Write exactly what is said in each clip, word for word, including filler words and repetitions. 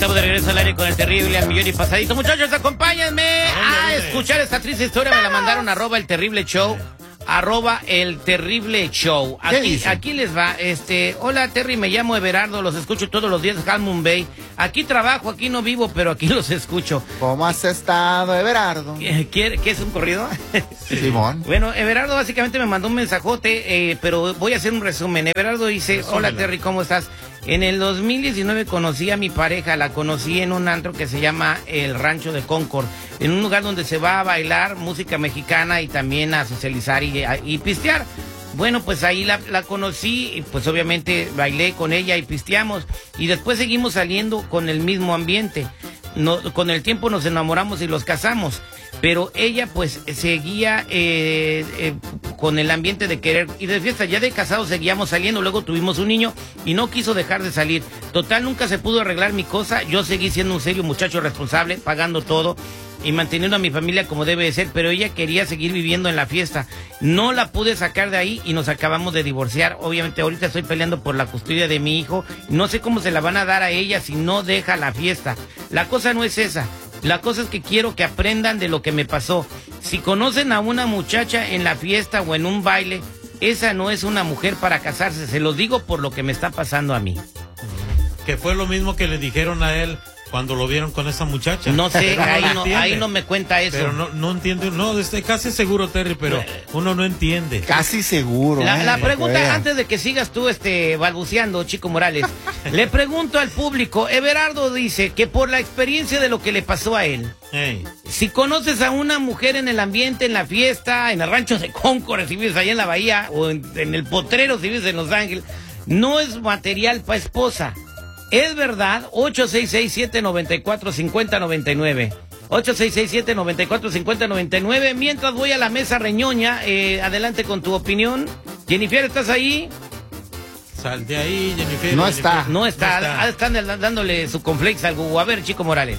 estamos de regreso al aire con el terrible al millón y pasadito. Muchachos, acompáñenme a escuchar esta triste historia. Me la mandaron arroba el terrible show. Arroba el terrible show. Aquí, aquí les va. Este, hola Terry, me llamo Everardo, los escucho todos los días en Half Moon Bay. Aquí trabajo, aquí no vivo, pero aquí los escucho. ¿Cómo has estado, Everardo? ¿Qué, qué, qué es un corrido? Simón. Bueno, Everardo básicamente me mandó un mensajote, eh, pero voy a hacer un resumen. Everardo dice, hola Terry, ¿cómo estás? En el dos mil diecinueve conocí a mi pareja, la conocí en un antro que se llama El Rancho de Concord, en un lugar donde se va a bailar música mexicana y también a socializar y, a, y pistear. Bueno, pues ahí la, la conocí y pues obviamente bailé con ella y pisteamos y después seguimos saliendo con el mismo ambiente. No, con el tiempo nos enamoramos y los casamos, pero ella pues seguía eh, eh, con el ambiente de querer ir de fiesta. Ya de casados seguíamos saliendo, luego tuvimos un niño y no quiso dejar de salir. Total, nunca se pudo arreglar mi cosa. Yo seguí siendo un serio muchacho responsable, pagando todo y manteniendo a mi familia como debe de ser, pero ella quería seguir viviendo en la fiesta. No la pude sacar de ahí y nos acabamos de divorciar. Obviamente ahorita estoy peleando por la custodia de mi hijo. No sé cómo se la van a dar a ella si no deja la fiesta. La cosa no es esa. La cosa es que quiero que aprendan de lo que me pasó. Si conocen a una muchacha en la fiesta o en un baile, esa no es una mujer para casarse. Se los digo por lo que me está pasando a mí. Que fue lo mismo que le dijeron a él cuando lo vieron con esa muchacha. No sé, ahí no, ahí no me cuenta eso. Pero no, no entiendo, no, estoy casi seguro, Terry, pero uno no entiende. Casi seguro. La, eh, la pregunta, eh. antes de que sigas tú este balbuceando, Chico Morales, le pregunto al público, Everardo dice que por la experiencia de lo que le pasó a él, hey. Si conoces a una mujer en el ambiente, en la fiesta, en el rancho de Concord, si vives allá en la bahía, o en, en el Potrero, si vives en Los Ángeles, no es material para esposa. Es verdad, ocho seis seis, siete nueve cuatro, cinco cero nueve nueve. ocho seis seis, siete nueve cuatro, cinco cero nueve nueve. Mientras voy a la mesa reñoña, eh, adelante con tu opinión. Jennifer, ¿estás ahí? Sal de ahí, Jennifer. No Jennifer. está. No está. No está. Están dándole su complex al Google. A ver, Chico Morales.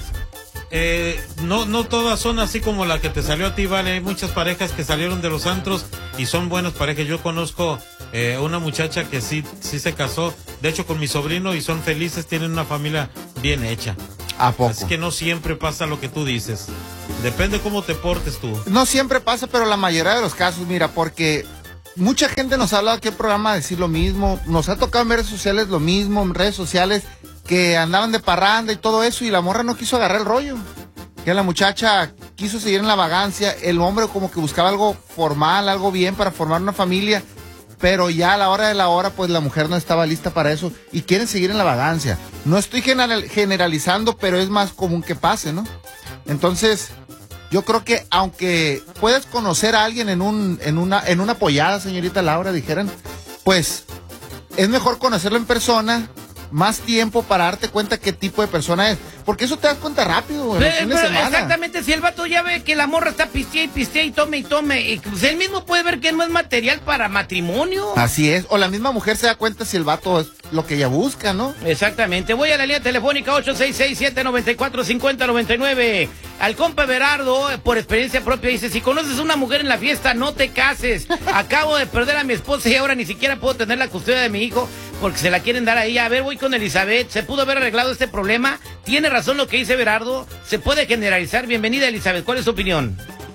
Eh, no, no todas son así como la que te salió a ti, vale. Hay muchas parejas que salieron de los antros y son buenas parejas. Yo conozco eh, una muchacha que sí, sí se casó, de hecho con mi sobrino, y son felices, tienen una familia bien hecha. ¿A poco? Así que no siempre pasa lo que tú dices. Depende cómo te portes tú. No siempre pasa, pero la mayoría de los casos, mira, porque mucha gente nos ha hablado aquí en el programa de decir lo mismo. Nos ha tocado en redes sociales lo mismo, en redes sociales, que andaban de parranda y todo eso, y la morra no quiso agarrar el rollo. Que la muchacha quiso seguir en la vagancia, el hombre como que buscaba algo formal, algo bien para formar una familia, pero ya a la hora de la hora, pues la mujer no estaba lista para eso y quieren seguir en la vagancia. No estoy general, generalizando, pero es más común que pase, ¿no? Entonces, yo creo que aunque puedas conocer a alguien en un, en una, en una pollada, señorita Laura, dijeran, pues es mejor conocerlo en persona, más tiempo para darte cuenta qué tipo de persona es. Porque eso te das cuenta rápido, güey. Pero, pero exactamente, si el vato ya ve que la morra está pistea y pistea y tome y tome, y pues él mismo puede ver que no es material para matrimonio. Así es. O la misma mujer se da cuenta si el vato es lo que ella busca, ¿no? Exactamente. Voy a la línea telefónica ocho seis seis, siete nueve cuatro, cinco cero nueve nueve. Al compa Everardo, por experiencia propia, dice, si conoces a una mujer en la fiesta, no te cases. Acabo de perder a mi esposa y ahora ni siquiera puedo tener la custodia de mi hijo porque se la quieren dar a ella. A ver, voy con Elizabeth. ¿Se pudo haber arreglado este problema? Tiene razón lo que dice Everardo. Se puede generalizar. Bienvenida, Elizabeth. ¿Cuál es su opinión?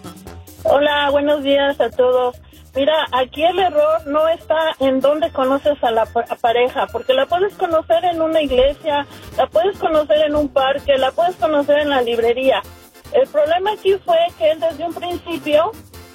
Hola, buenos días a todos. Mira, aquí el error no está en dónde conoces a la pareja, porque la puedes conocer en una iglesia, la puedes conocer en un parque, la puedes conocer en la librería. El problema aquí fue que él desde un principio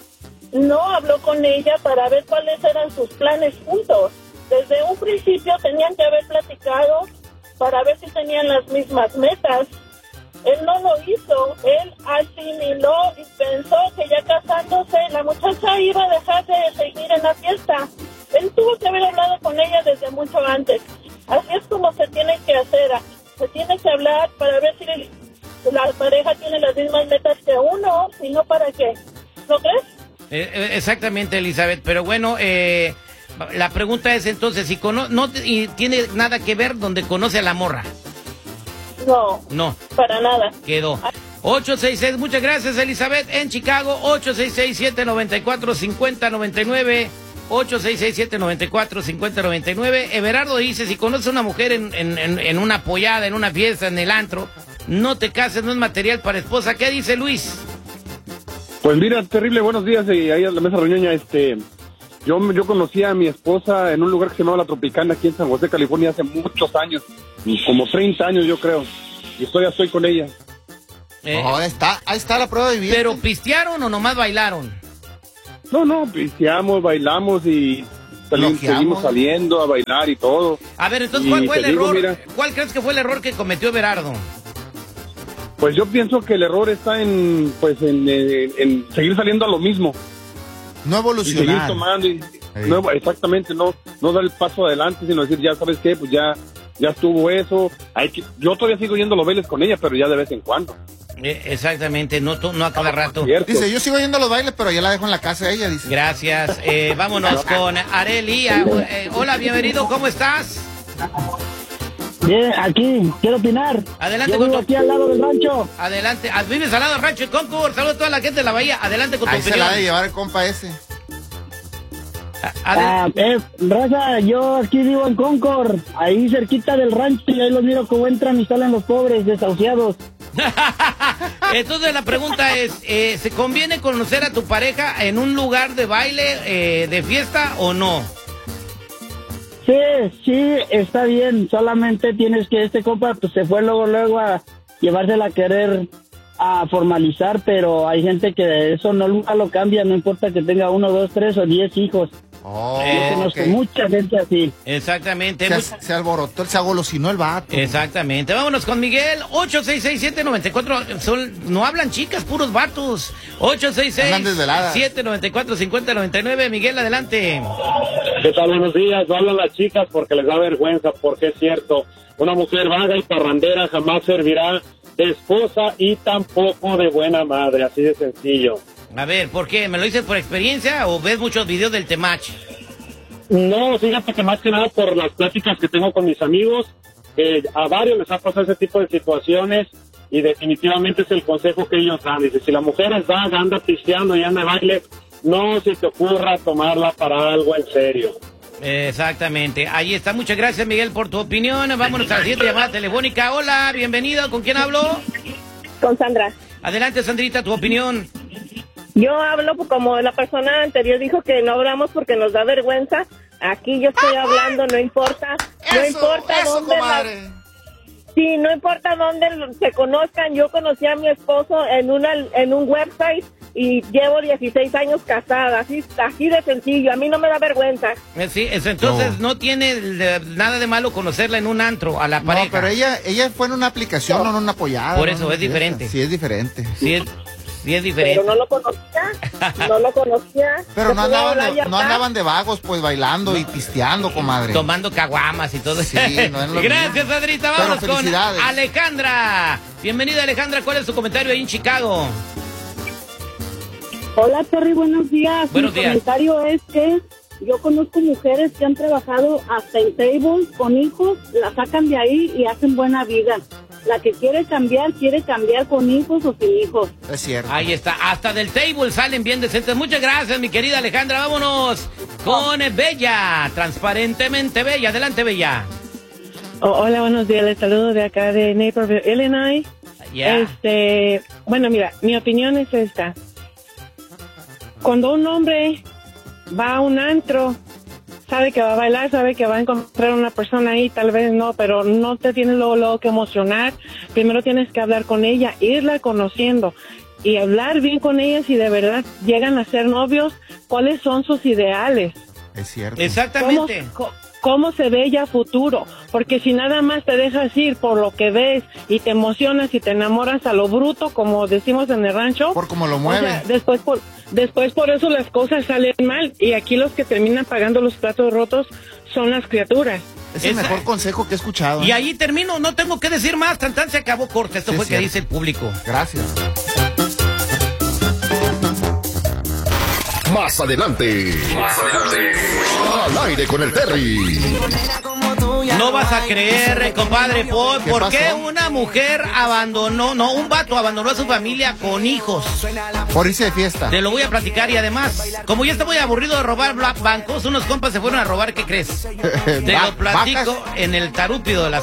no habló con ella para ver cuáles eran sus planes juntos. Desde un principio tenían que haber platicado para ver si tenían las mismas metas. Él no lo hizo, él asimiló y pensó que ya casándose la muchacha iba a dejar de seguir en la fiesta. Él tuvo que haber hablado con ella desde mucho antes. Así es como se tiene que hacer, se tiene que hablar para ver si la pareja tiene las mismas metas que uno, si no, ¿para qué? ¿No crees? Eh, exactamente, Elizabeth, pero bueno, eh, la pregunta es entonces, si cono no y tiene nada que ver donde conoce a la morra. No, no, para nada. Quedó. ocho seis seis, muchas gracias, Elizabeth, en Chicago, ocho seis seis, siete nueve cuatro, cinco cero nueve nueve. ocho seis seis, siete nueve cuatro, cinco cero nueve nueve. Everardo dice, si conoces a una mujer en, en, en, en una pollada, en una fiesta, en el antro, no te cases, no es material para esposa. ¿Qué dice Luis? Pues mira, terrible, buenos días, y ahí a la mesa reñoña, este... Yo, yo conocí a mi esposa en un lugar que se llamaba La Tropicana, aquí en San José, California, hace muchos años, como treinta años yo creo, y todavía estoy con ella. Eh, Oh, ahí está, ahí está la prueba de vida. ¿Pero pistearon o nomás bailaron? No, no, pisteamos, bailamos y sali- Loqueamos. seguimos saliendo a bailar y todo. A ver, entonces, Y ¿cuál fue el te digo, error? mira- ¿Cuál crees que fue el error que cometió Everardo? Pues yo pienso que el error está en, pues, en, en, en seguir saliendo a lo mismo. No Y seguir evolucionar. tomando y, Sí. no, exactamente, no, no dar el paso adelante, sino decir, ya sabes qué, pues ya, ya estuvo eso. Hay que, yo todavía sigo yendo a los bailes con ella, pero ya de vez en cuando. Eh, exactamente, no, to- no a cada rato. Cierto. Dice, yo sigo yendo a los bailes, pero ya la dejo en la casa ella, dice. Gracias. Eh, vámonos con Areli. Eh, hola, bienvenido, ¿cómo estás? Bien, aquí, quiero opinar. Adelante Yo con vivo tu- aquí al lado del rancho. Adelante. Ah, vives al lado del rancho de Concord. Saludos a toda la gente de la bahía. Adelante con tu Ahí se opinión. la ha de llevar el compa ese. A- adel- Ah, eh, raza, yo aquí vivo en Concord, ahí cerquita del rancho, y ahí los miro cómo entran y salen los pobres desahuciados. Entonces la pregunta es, eh, ¿se conviene conocer a tu pareja en un lugar de baile, eh, de fiesta o no? Sí, sí, está bien, solamente tienes que, este compa pues se fue luego, luego a llevársela a querer a formalizar, pero hay gente que eso no nunca lo cambia, no importa que tenga uno, dos, tres o diez hijos. Oh, Eh, Yo conozco ok. mucha gente así. Exactamente. Se, Much- se alborotó, se agolosinó el vato. Exactamente. Vámonos con Miguel. ocho seis seis, siete nueve cuatro. Son, no hablan chicas, puros vatos. ocho seis seis, Andan desveladas. siete nueve cuatro, cinco cero nueve nueve. Miguel, adelante. ¿Qué tal? Buenos días. No hablan las chicas porque les da vergüenza, porque es cierto. Una mujer vaga y parrandera jamás servirá de esposa y tampoco de buena madre, así de sencillo. A ver, ¿por qué? ¿Me lo dices por experiencia o ves muchos videos del Temach? No, fíjate que más que nada por las pláticas que tengo con mis amigos, eh, a varios les ha pasado ese tipo de situaciones y definitivamente es el consejo que ellos dan. Dice, si la mujer es vaga, anda pisteando y anda de baile, no se te ocurra tomarla para algo en serio. Exactamente. Ahí está. Muchas gracias, Miguel, por tu opinión. Vámonos a la siguiente llamada telefónica. Hola, bienvenido. ¿Con quién hablo? Con Sandra. Adelante, Sandrita, tu opinión. Yo hablo como la persona anterior dijo que no hablamos porque nos da vergüenza. Aquí yo estoy hablando, no importa, no Eso, importa eso, dónde la- comadre. sí, no importa dónde se conozcan. Yo conocí a mi esposo en una en un website y llevo dieciséis años casada, así así de sencillo. A mí no me da vergüenza. Eh, Sí, es- entonces no, tiene eh, nada de malo conocerla en un antro, a la pareja. No, pero ella, ella fue en una aplicación, no en una apoyada. Por no eso, en una es fiesta. diferente. Sí, es diferente. Sí es, sí es diferente. Pero no lo conocía, no lo conocía. Pero Se no pudo andaban, hablar de, ya no está. andaban de vagos, pues bailando y pisteando, comadre. Tomando caguamas y todo. Sí, no es lo Gracias, mismo. Sandrita. Pero Vámonos con felicidades. Alejandra. Bienvenida, Alejandra. ¿Cuál es tu comentario ahí en Chicago? Hola, Terry, buenos días. Buenos Mi días. comentario es que yo conozco mujeres que han trabajado hasta en tables con hijos, la sacan de ahí y hacen buena vida. La que quiere cambiar, quiere cambiar con hijos o sin hijos. Es cierto. Ahí está. Hasta del table salen bien decentes. Muchas gracias, mi querida Alejandra. Vámonos con Bella. Transparentemente Bella. Adelante, Bella. Oh, hola, buenos días. Les saludo de acá de Naperville, Illinois. Ya. Este, bueno, mira, mi opinión es esta. Cuando un hombre va a un antro, sabe que va a bailar, sabe que va a encontrar una persona ahí, tal vez no, pero no te tienes luego, luego que emocionar. Primero tienes que hablar con ella, irla conociendo y hablar bien con ella si de verdad llegan a ser novios, cuáles son sus ideales. Es cierto. Exactamente. ¿Cómo, cómo se ve ya futuro? Porque si nada más te dejas ir por lo que ves y te emocionas y te enamoras a lo bruto, como decimos en el rancho, Por cómo lo o mueve. sea, después por después por eso las cosas salen mal y aquí los que terminan pagando los platos rotos son las criaturas. Es el Esa- mejor consejo que he escuchado. Y ¿eh? ahí termino. No tengo que decir más. Tan tan se acabó corte. Esto Sí, fue es que cierto. dice el público. Gracias. Más adelante. Más adelante. Al aire con el Terry. No vas a creer, compadre, ¿por, ¿Qué ¿por qué pasó? una mujer abandonó, no, un vato abandonó a su familia con hijos? Por irse de fiesta. Te lo voy a platicar y además, como ya está muy aburrido de robar bla- bancos, unos compas se fueron a robar, ¿qué crees? Te Va- lo platico vacas. en el tarúpido de la